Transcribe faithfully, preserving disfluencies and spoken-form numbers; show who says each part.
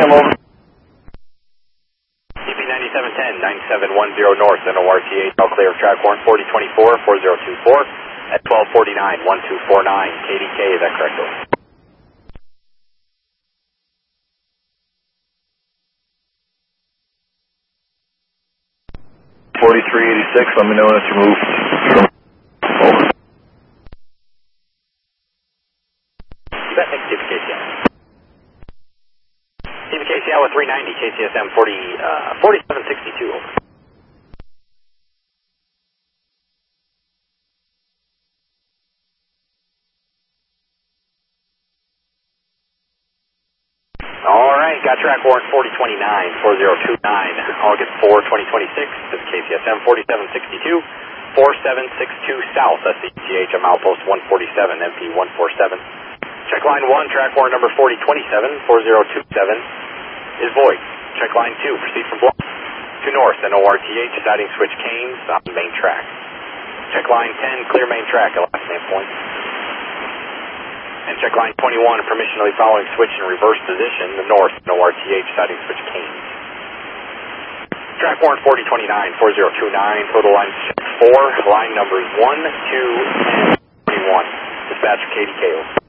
Speaker 1: Birmingham, over.
Speaker 2: C P ninety-seven ten, ninety-seven ten North, N O R T H, all clear of track warrant forty twenty-four, four zero two four, at twelve forty-nine, one two four nine, K D K, is that correct?
Speaker 1: forty-three eighty-six, let me know when it's removed. Over.
Speaker 2: That makes K C M. K C M with three ninety, K C S M forty, uh, forty-seven sixty-two, over. All right, got track warrant forty twenty-nine, four zero two nine, August fourth, twenty twenty-six, to the K C S M forty-seven sixty-two, four seven six two South, S E T H, I'm outpost one forty-seven, M P one forty-seven. Check line one, track warrant number forty twenty-seven, four zero two seven, is void. Check line two, proceed from block to North, N O R T H, siding switch Canes on main track. Check line ten, clear main track at last name point. And check line twenty-one, permissionally following switch in reverse position, the North, N O R T H, siding switch Canes. Track warrant forty twenty-nine, four zero two nine, total lines check four, line numbers one, two, and twenty-one. Dispatcher K D K.